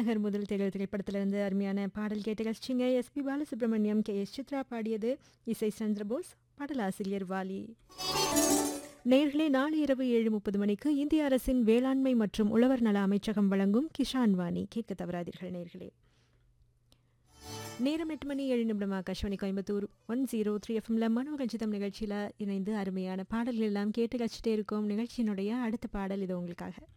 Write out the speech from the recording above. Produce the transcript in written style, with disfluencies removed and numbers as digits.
நகர் முதல் தேடல் திரைப்படத்திலிருந்து அருமையான பாடல் கேட்டு ரசிச்சிங்க. SP Balasubramaniam, KS. சித்ரா பாடியது. இசை சந்திரபோஸ், பாடலாசிரியர் வாலி. நேயர்களே, நாளை இரவு 7:30 மணிக்கு இந்திய அரசின் வேளாண்மை மற்றும் உழவர் நல அமைச்சகம் வழங்கும் கிஷான் வாணி கேட்க தவறாதீர்கள் நேயர்களே. நேரம் 8 மணி 7 நிமிடம். ஆகாஷவாணி கோயம்புத்தூர் 103 எஃப்எம்ல மனோரஞ்சிதம் நிகழ்ச்சியில் இணைந்து அருமையான பாடல்கள் எல்லாம் கேட்டு ரசிச்சுட்டே இருக்கோம். நிகழ்ச்சியினுடைய அடுத்த பாடல் இது உங்களுக்காக.